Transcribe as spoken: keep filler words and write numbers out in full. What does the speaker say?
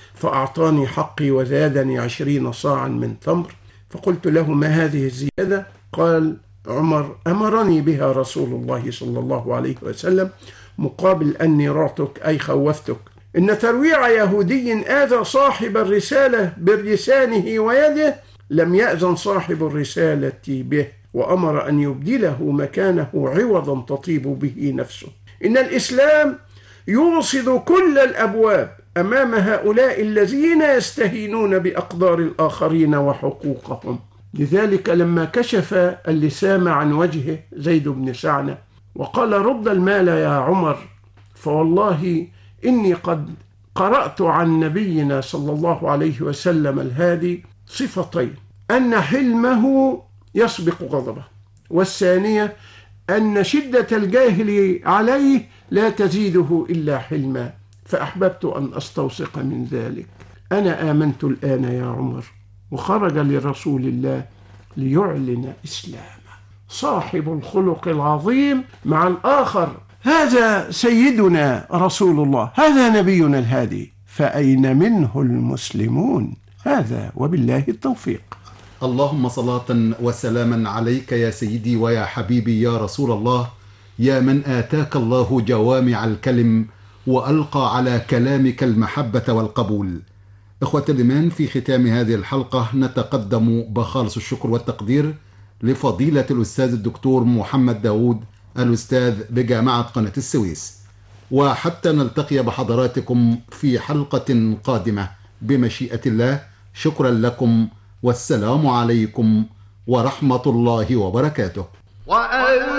فأعطاني حقي وزادني عشرين صاعا من تمر. فقلت له: ما هذه الزيادة؟ قال عمر: أمرني بها رسول الله صلى الله عليه وسلم مقابل أني رعتك أي خوفتك. إن ترويع يهودي آذى صاحب الرسالة بلسانه ويده لم يأذن صاحب الرسالة به، وأمر أن يبدله مكانه عوضا تطيب به نفسه. إن الإسلام يوصد كل الأبواب أمام هؤلاء الذين يستهينون بأقدار الآخرين وحقوقهم. لذلك لما كشف اللسام عن وجهه زيد بن سعنة وقال: رد المال يا عمر، فوالله إني قد قرأت عن نبينا صلى الله عليه وسلم الهادي صفتين: أن حلمه يسبق غضبه، والثانية أن شدة الجاهل عليه لا تزيده إلا حلما، فأحببت أن أستوثق من ذلك. أنا آمنت الآن يا عمر. وخرج لرسول الله ليعلن إسلامه. صاحب الخلق العظيم مع الآخر، هذا سيدنا رسول الله، هذا نبينا الهادي، فأين منه المسلمون؟ هذا وبالله التوفيق. اللهم صلاة وسلاما عليك يا سيدي ويا حبيبي يا رسول الله، يا من آتاك الله جوامع الكلم وألقى على كلامك المحبة والقبول. إخوة الإيمان، في ختام هذه الحلقة نتقدم بخالص الشكر والتقدير لفضيلة الأستاذ الدكتور محمد داود، الأستاذ بجامعة قناة السويس. وحتى نلتقي بحضراتكم في حلقة قادمة بمشيئة الله، شكرا لكم، والسلام عليكم ورحمة الله وبركاته.